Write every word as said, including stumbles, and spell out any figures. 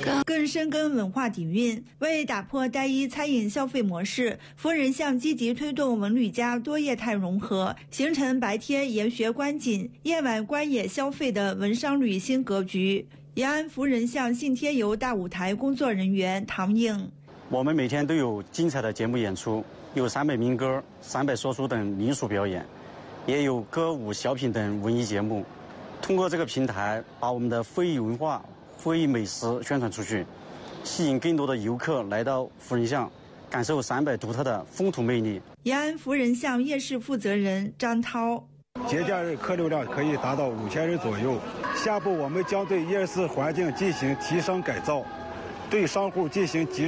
更深耕文化底蕴。为打破单一餐饮消费模式，夫人巷积极推动文旅家多业态融合，形成白天研学观景、夜晚观野消费的文商旅新格局。延安夫人巷信天游大舞台工作人员唐颖： 我们每天都有精彩的节目演出，有陕北民歌、陕北说书等民俗表演，也有歌舞、小品等文艺节目。通过这个平台，把我们的非遗文化、非遗美食宣传出去，吸引更多的游客来到夫人巷，感受陕北独特的风土魅力。 延安夫人巷夜市负责人张涛： 节假日客流量可以达到五千人左右。下步我们将对夜市环境进行提升改造，对商户进行集